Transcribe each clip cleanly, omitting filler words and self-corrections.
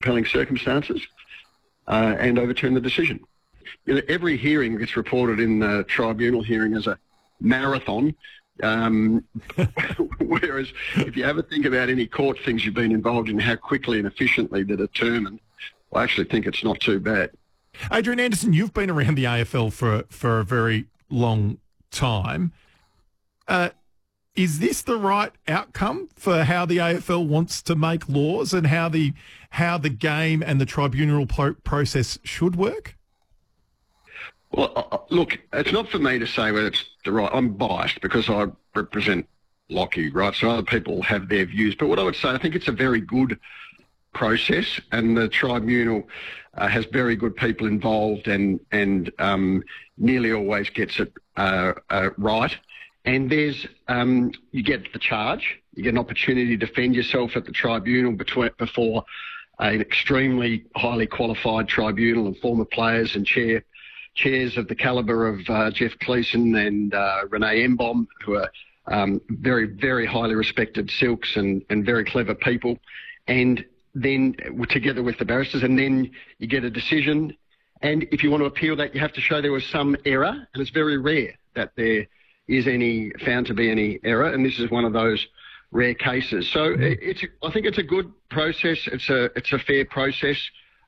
compelling circumstances and overturn the decision. Every hearing gets reported in the tribunal hearing as a marathon, whereas if you ever think about any court things you've been involved in, how quickly and efficiently they're determined, I actually think it's not too bad. Adrian Anderson, you've been around the AFL for a very long time. Is this the right outcome for how the AFL wants to make laws and how the game and the tribunal process should work? Well, look, it's not for me to say whether it's the right. I'm biased because I represent Lockie, right? So other people have their views. But what I would say, I think it's a very good process, and the tribunal has very good people involved and nearly always gets it right. And there's you get the charge, you get an opportunity to defend yourself at the tribunal before an extremely highly qualified tribunal and former players and chairs of the calibre of Jeff Gleeson and Renee Embom, who are very, very highly respected silks and very clever people. And then together with the barristers, and then you get a decision. And if you want to appeal that, you have to show there was some error, and it's very rare that there is found to be any error, and this is one of those rare cases. So I think it's a good process. It's a fair process.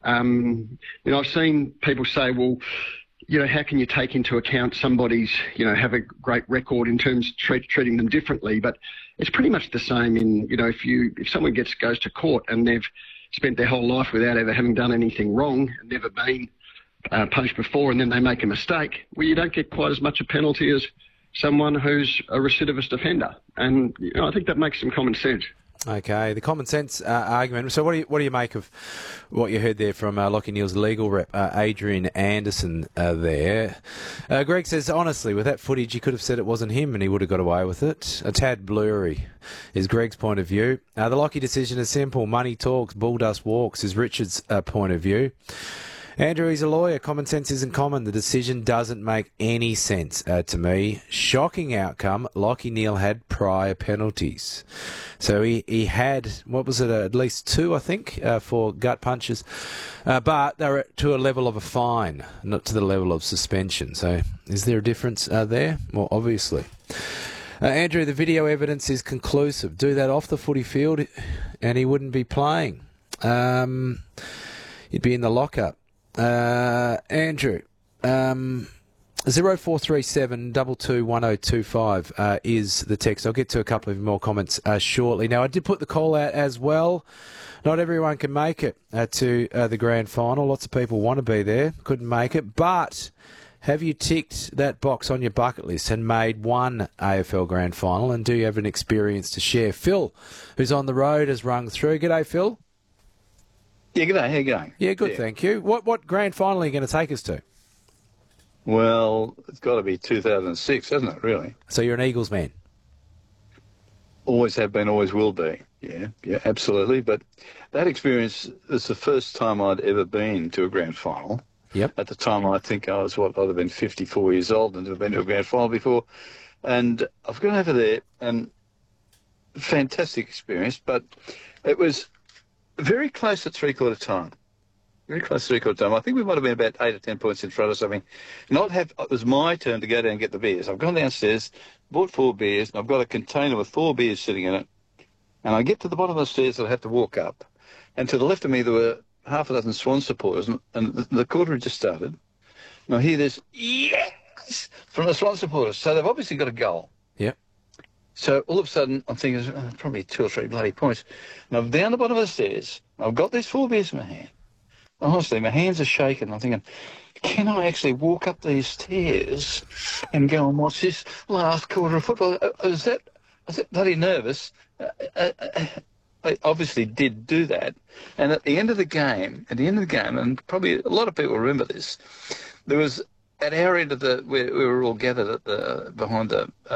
I've seen people say, well, how can you take into account somebody's, have a great record in terms of treating them differently? But it's pretty much the same in, if someone goes to court and they've spent their whole life without ever having done anything wrong and never been punished before, and then they make a mistake, well, you don't get quite as much a penalty as someone who's a recidivist offender. And I think that makes some common sense. Okay, the common sense argument. So what do you make of what you heard there from Lachie Neale's legal rep, Adrian Anderson there? Greg says, honestly, with that footage, he could have said it wasn't him and he would have got away with it. A tad blurry is Greg's point of view. The Lachie decision is simple. Money talks, bulldust walks is Richard's point of view. Andrew, he's a lawyer. Common sense isn't common. The decision doesn't make any sense to me. Shocking outcome. Lachie Neale had prior penalties. So he had, what was it, at least 2, I think, for gut punches. But they were to a level of a fine, not to the level of suspension. So is there a difference there? Well, obviously. Andrew, the video evidence is conclusive. Do that off the footy field and he wouldn't be playing. He'd be in the lockup. Andrew, 0437 221025 is the text. I'll get to a couple of more comments shortly. Now, I did put the call out as well. Not everyone can make it to the grand final. Lots of people want to be there, couldn't make it. But have you ticked that box on your bucket list and made one AFL grand final? And do you have an experience to share? Phil, who's on the road, has rung through. G'day, Phil. Yeah, g'day. How you going? Yeah, good, thank you. What grand final are you going to take us to? Well, it's got to be 2006, hasn't it, really? So you're an Eagles man? Always have been, always will be. Yeah, absolutely. But that experience is the first time I'd ever been to a grand final. Yep. At the time, I think I was, I'd have been 54 years old and never been to a grand final before. And I've gone over there, and fantastic experience, but it was very close at three-quarter time. Very close to three-quarter time. I think we might have been about 8 or 10 points in front or something. It was my turn to go down and get the beers. I've gone downstairs, bought 4 beers, and I've got a container with 4 beers sitting in it. And I get to the bottom of the stairs and I have to walk up. And to the left of me, there were half a dozen Swan supporters, and the quarter had just started. And I hear this, yes, from the Swan supporters. So they've obviously got a goal. Yep. So all of a sudden, I'm thinking, probably 2 or 3 bloody points. And I'm down the bottom of the stairs. I've got these 4 beers in my hand. Honestly, my hands are shaking. I'm thinking, can I actually walk up these stairs and go and watch this last quarter of football? I was that bloody nervous. I obviously did do that. And at the end of the game, and probably a lot of people remember this, there was at our end of where we were all gathered at behind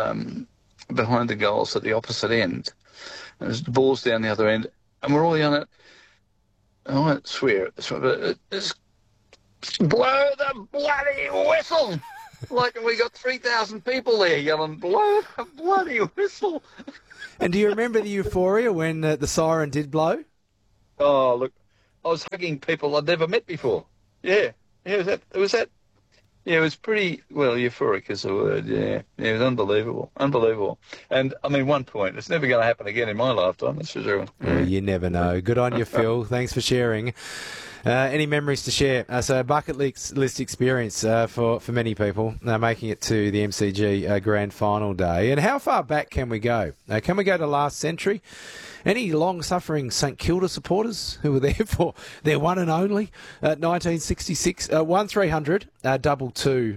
the goals at the opposite end. And there's the balls down the other end, and we're all yelling, I won't swear at this one, but it's blow the bloody whistle! Like we got 3,000 people there yelling, blow the bloody whistle! And do you remember the euphoria when the siren did blow? Oh, look, I was hugging people I'd never met before. Yeah, it was that. Yeah, it was pretty, euphoric is the word, yeah. Yeah, it was unbelievable. And, I mean, one point, it's never going to happen again in my lifetime, that's for sure. Well, you never know. Good on you, Phil. Thanks for sharing. Any memories to share? So bucket list experience for many people making it to the MCG Grand Final day. And how far back can we go? Can we go to last century? Any long-suffering St Kilda supporters who were there for their one and only 1966 1300 22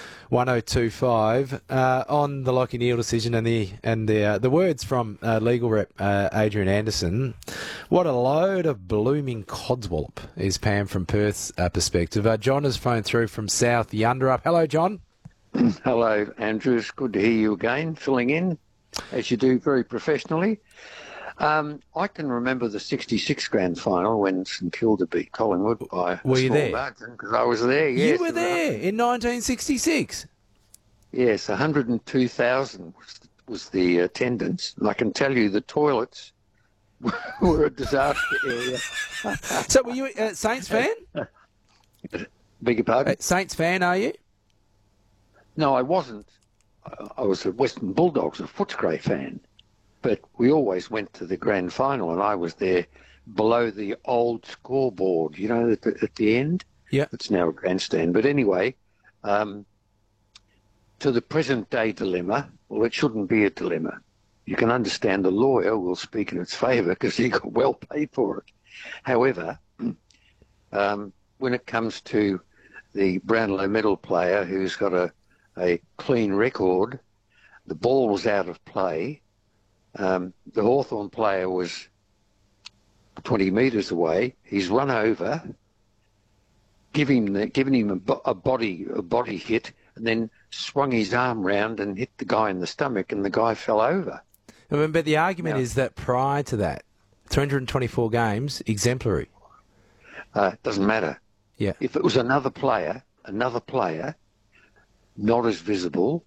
1025 on the Lachie Neale decision and the words from legal rep Adrian Anderson. What a load of blooming codswallop is Pam from Perth's perspective. John has phoned through from South Yunderup. Hello, John. Hello, Andrew. It's good to hear you again, filling in as you do very professionally. I can remember the 66 grand final when St Kilda beat Collingwood by a small margin, because I was there, yes. You were there in 1966? Yes, 102,000 was the attendance. And I can tell you the toilets were a disaster area. So were you a Saints fan? Beg your pardon? Saints fan, are you? No, I wasn't. I was a Western Bulldogs, a Footscray fan. But we always went to the grand final, and I was there below the old scoreboard, you know, at the end. Yeah. It's now a grandstand. But anyway, to the present-day dilemma, well, it shouldn't be a dilemma. You can understand the lawyer will speak in its favour because he got well paid for it. However, when it comes to the Brownlow medal player who's got a clean record, the ball was out of play. The Hawthorn player was 20 metres away. He's run over, giving him a body hit, and then swung his arm round and hit the guy in the stomach, and the guy fell over. But the argument is that prior to that, 324 games, exemplary. Doesn't matter. Yeah. If it was another player, not as visible,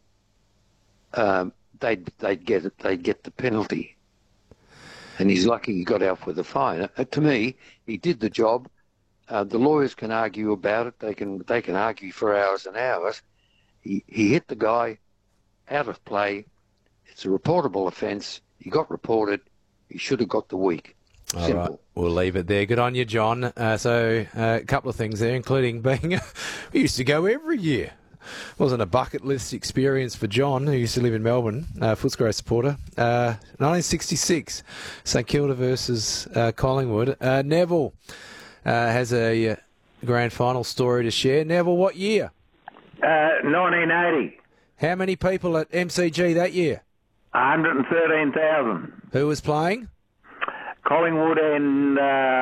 they'd get the penalty. And he's lucky he got out with a fine. To me, he did the job. The lawyers can argue about it. They can argue for hours and hours. He hit the guy out of play. It's a reportable offence. He got reported. He should have got the week. Simple. All right, we'll leave it there. Good on you, John. So a couple of things there, including being we used to go every year. Wasn't a bucket list experience for John, who used to live in Melbourne, Footscray supporter. 1966, St Kilda versus Collingwood. Neville has a grand final story to share. Neville, what year? 1980. How many people at MCG that year? 113,000. Who was playing? Collingwood and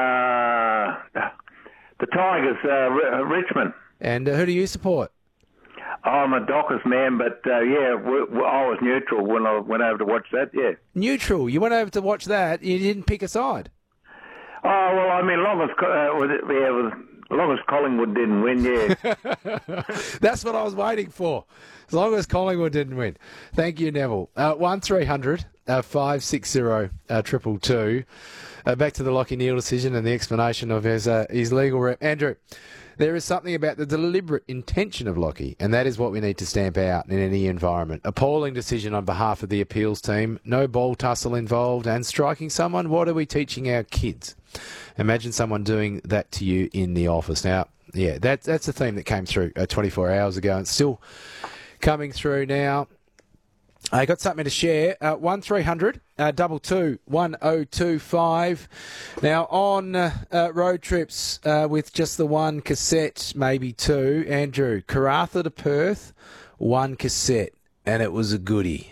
the Tigers, Richmond. And who do you support? I'm a Dockers man, but I was neutral when I went over to watch that, yeah. Neutral? You went over to watch that, you didn't pick a side? Oh, well, I mean, long as Collingwood didn't win, yeah. That's what I was waiting for. As long as Collingwood didn't win. Thank you, Neville. 1300 560 222. Back to the Lachie Neale decision and the explanation of his legal rep. Andrew, there is something about the deliberate intention of Lachie, and that is what we need to stamp out in any environment. Appalling decision on behalf of the appeals team, no ball tussle involved, and striking someone. What are we teaching our kids? Imagine someone doing that to you in the office. Now, yeah, that's a theme that came through 24 hours ago and still coming through now. I got something to share. 1300 22 1025. Now, on road trips with just the one cassette, maybe two, Andrew, Karratha to Perth, one cassette, and it was a goodie.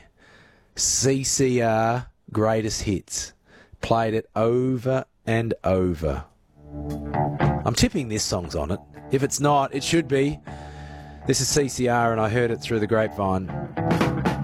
CCR Greatest Hits. Played it over and over. I'm tipping this song's on it. If it's not, it should be. This is CCR, and I heard it through the grapevine.